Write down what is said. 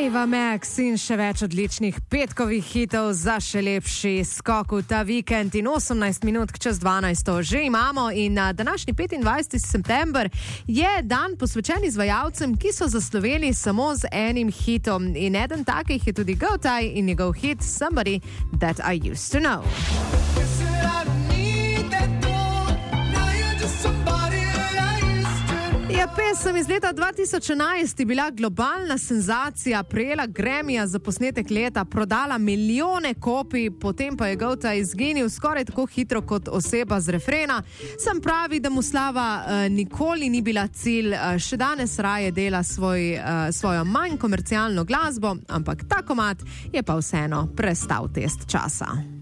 Ava Max in še več odličnih petkovih hitov za še lepši skok v ta vikend in 18 minut čez 12. že imamo in današnji 25. september je dan posvečen izvajalcem, ki so zasloveli samo z enim hitom in eden takih je tudi Gautaj in njegov hit Somebody That I Used To Know. Ja, pesem iz leta 2011 je bila globalna senzacija, prejela Grammyja za posnetek leta, prodala milijone kopij, potem pa je Gautaj izginil skoraj tako hitro kot oseba z refrena. Sam pravi, da mu slava nikoli ni bila cilj, še danes raje dela svojo manj komercialno glasbo, ampak ta komad je pa vseeno prestal test časa.